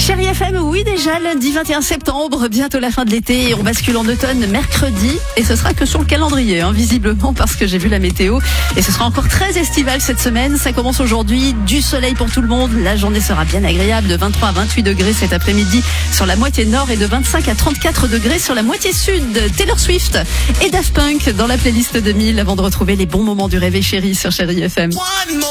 Chérie FM, oui déjà, lundi 21 septembre, bientôt la fin de l'été et on bascule en automne mercredi et ce sera que sur le calendrier, visiblement parce que j'ai vu la météo et ce sera encore très estival cette semaine. Ça commence aujourd'hui, du soleil pour tout le monde, la journée sera bien agréable de 23 à 28 degrés cet après-midi sur la moitié nord et de 25 à 34 degrés sur la moitié sud. Taylor Swift et Daft Punk dans la playlist 2000 avant de retrouver les bons moments du réveil chéri sur Chérie FM.